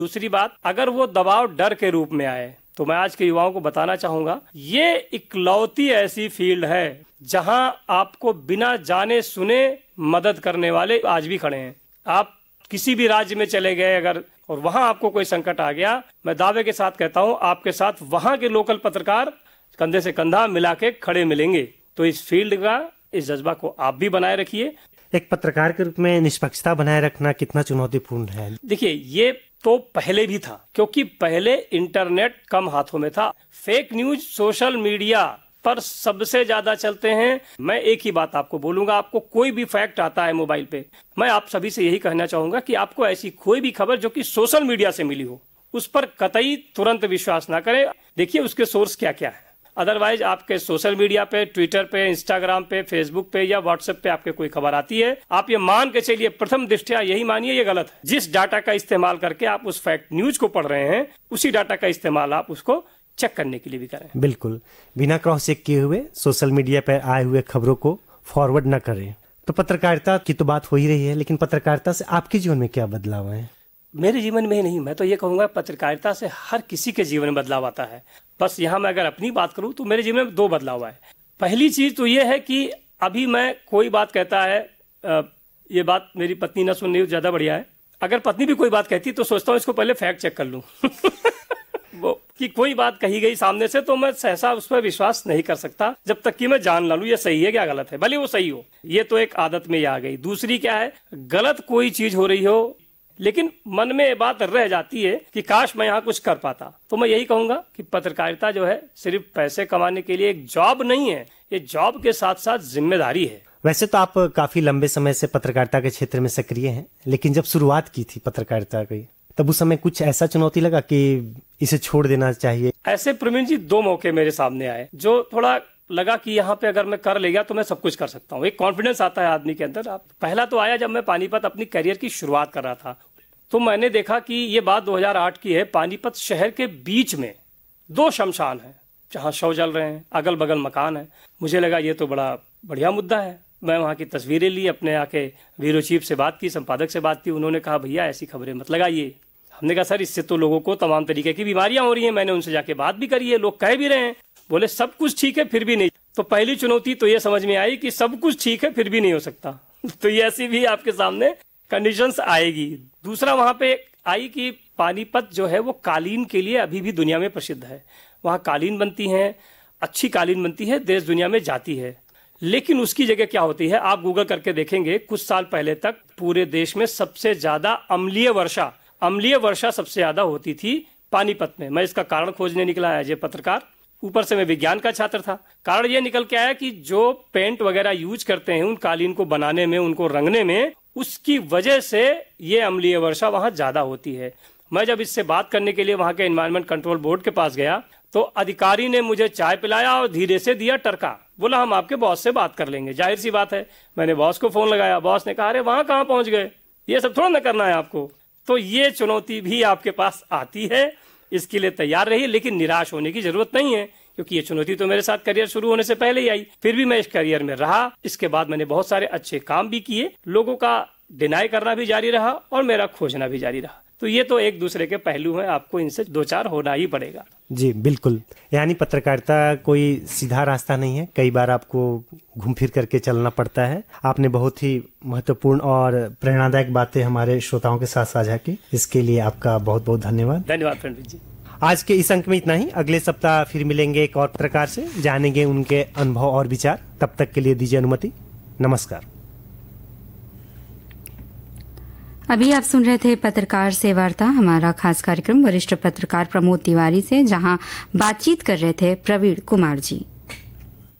दूसरी बात, अगर वो दबाव डर के रूप में आए तो मैं आज के युवाओं को बताना चाहूंगा, ये इकलौती ऐसी फील्ड है जहां आपको बिना जाने सुने मदद करने वाले आज भी खड़े हैं। आप किसी भी राज्य में चले गए अगर और वहां आपको कोई संकट आ गया, मैं दावे के साथ कहता हूं आपके साथ वहां के लोकल पत्रकार कंधे से कंधा मिला के खड़े मिलेंगे। तो इस फील्ड का, इस जज्बा को आप भी बनाए रखिए। एक पत्रकार के रूप में निष्पक्षता बनाए रखना कितना चुनौतीपूर्ण है? देखिए, ये तो पहले भी था, क्योंकि पहले इंटरनेट कम हाथों में था। फेक न्यूज सोशल मीडिया पर सबसे ज्यादा चलते हैं। मैं एक ही बात आपको बोलूंगा, आपको कोई भी फैक्ट आता है मोबाइल पे, मैं आप सभी से यही कहना चाहूंगा कि आपको ऐसी कोई भी खबर जो कि सोशल मीडिया से मिली हो, उस पर कतई तुरंत विश्वास ना करें। देखिए उसके सोर्स क्या क्या है। अदरवाइज आपके सोशल मीडिया पे, ट्विटर पे, इंस्टाग्राम पे, फेसबुक पे या व्हाट्सएप पे आपके कोई खबर आती है, आप ये मान के चलिए, प्रथम दृष्टया यही मानिए ये गलत है। जिस डाटा का इस्तेमाल करके आप उस फैक्ट न्यूज को पढ़ रहे हैं, उसी डाटा का इस्तेमाल आप उसको चेक करने के लिए भी करें। बिल्कुल, बिना क्रॉस चेक किए हुए सोशल मीडिया पर आए हुए खबरों को फॉरवर्ड न करें। तो पत्रकारिता की तो बात हो ही रही है, लेकिन पत्रकारिता से आपके जीवन में क्या बदलाव है? मेरे जीवन में ही नहीं, मैं तो ये कहूंगा पत्रकारिता से हर किसी के जीवन में बदलाव आता है। बस यहाँ मैं अगर अपनी बात करूं तो मेरे जीवन में 2 बदलाव आए। पहली चीज तो ये है कि अभी मैं कोई बात कहता है, ये बात मेरी पत्नी ना सुन रही हो, ज्यादा बढ़िया है। अगर पत्नी भी कोई बात कहती तो सोचता हूँ इसको पहले फैक्ट चेक कर लूं वो कि कोई बात कही गई सामने से तो मैं सहसा उस पर विश्वास नहीं कर सकता जब तक कि मैं जान ना लूं ये सही है क्या गलत है, भले वो सही हो। ये तो एक आदत में ही आ गई। दूसरी क्या है, गलत कोई चीज हो रही हो लेकिन मन में ये बात रह जाती है कि काश मैं यहाँ कुछ कर पाता, तो मैं यही कहूंगा कि पत्रकारिता जो है सिर्फ पैसे कमाने के लिए एक जॉब नहीं है, ये जॉब के साथ साथ जिम्मेदारी है। वैसे तो आप काफी लंबे समय से पत्रकारिता के क्षेत्र में सक्रिय हैं, लेकिन जब शुरुआत की थी पत्रकारिता की, तब उस समय कुछ ऐसा चुनौती लगा कि इसे छोड़ देना चाहिए? ऐसे प्रवीण जी 2 मौके मेरे सामने आए जो थोड़ा लगा कि यहाँ पे अगर मैं कर ले गया तो मैं सब कुछ कर सकता हूँ। एक कॉन्फिडेंस आता है आदमी के अंदर। पहला तो आया जब मैं पानीपत अपनी करियर की शुरुआत कर रहा था, तो मैंने देखा कि ये बात 2008 की है। पानीपत शहर के बीच में 2 शमशान हैं जहाँ शव जल रहे हैं, अगल बगल मकान है। मुझे लगा ये तो बड़ा बढ़िया मुद्दा है। मैं वहाँ की तस्वीरें ली, अपने आके ब्यूरो चीफ से बात की, संपादक से बात की। उन्होंने कहा भैया ऐसी खबरें मत लगाइए। हमने कहा सर इससे तो लोगों को तमाम तरीके की बीमारियां हो रही हैं। मैंने उनसे जाके बात भी करी है, लोग कह भी रहे हैं। बोले सब कुछ ठीक है फिर भी नहीं। तो पहली चुनौती तो ये समझ में आई कि सब कुछ ठीक है फिर भी नहीं हो सकता तो ये ऐसी भी आपके सामने कंडीशंस आएगी। दूसरा वहां पे आई कि पानीपत जो है वो कालीन के लिए अभी भी दुनिया में प्रसिद्ध है। वहां कालीन बनती हैं, अच्छी कालीन बनती है, देश दुनिया में जाती है। लेकिन उसकी जगह क्या होती है, आप गूगल करके देखेंगे, कुछ साल पहले तक पूरे देश में सबसे ज्यादा अम्लीय वर्षा सबसे ज्यादा होती थी पानीपत में। मैं इसका कारण खोजने निकला एज ए पत्रकार। ऊपर से मैं विज्ञान का छात्र था। कारण ये निकल के आया कि जो पेंट वगैरह यूज करते हैं उन कालीन को बनाने में, उनको रंगने में, उसकी वजह से ये अम्लीय वर्षा वहां ज्यादा होती है। मैं जब इससे बात करने के लिए वहां के एनवायरमेंट कंट्रोल बोर्ड के पास गया तो अधिकारी ने मुझे चाय पिलाया और धीरे से दिया टरका। बोला हम आपके बॉस से बात कर लेंगे। जाहिर सी बात है, मैंने बॉस को फोन लगाया। बॉस ने कहा अरे वहां कहाँ पहुंच गए, ये सब थोड़ा ना करना है आपको। तो ये चुनौती भी आपके पास आती है, इसके लिए तैयार रहिए। लेकिन निराश होने की जरूरत नहीं है, क्योंकि ये चुनौती तो मेरे साथ करियर शुरू होने से पहले ही आई। फिर भी मैं इस करियर में रहा। इसके बाद मैंने बहुत सारे अच्छे काम भी किए, लोगों का डिनाई करना भी जारी रहा और मेरा खोजना भी जारी रहा। तो ये तो एक दूसरे के पहलू हैं, आपको इनसे 2-4 होना ही पड़ेगा। जी बिल्कुल, यानी पत्रकारिता कोई सीधा रास्ता नहीं है, कई बार आपको घूम फिर करके चलना पड़ता है। आपने बहुत ही महत्वपूर्ण और प्रेरणादायक बातें हमारे श्रोताओं के साथ साझा की, इसके लिए आपका बहुत बहुत धन्यवाद। धन्यवाद फ्रेंड जी। आज के इस अंक में इतना ही। अगले सप्ताह फिर मिलेंगे एक और पत्रकार से, जानेंगे उनके अनुभव और विचार। तब तक के लिए दीजिए अनुमति। नमस्कार। अभी आप सुन रहे थे पत्रकार से वार्ता, हमारा खास कार्यक्रम वरिष्ठ पत्रकार प्रमोद तिवारी से, जहां बातचीत कर रहे थे प्रवीण कुमार जी।